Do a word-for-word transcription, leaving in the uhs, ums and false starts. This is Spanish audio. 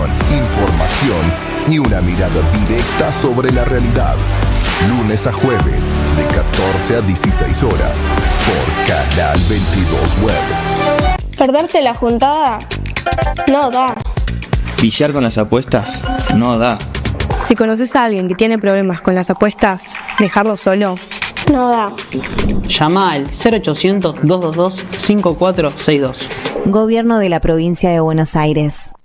opinión, información y una mirada directa sobre la realidad. Lunes a jueves, de catorce a dieciséis horas, por Canal veintidós Web. Perderte la juntada no da. Pillar con las apuestas no da. Si conoces a alguien que tiene problemas con las apuestas, dejarlo solo no da. Llama al cero ochocientos, dos dos dos, cinco cuatro seis dos. Gobierno de la Provincia de Buenos Aires.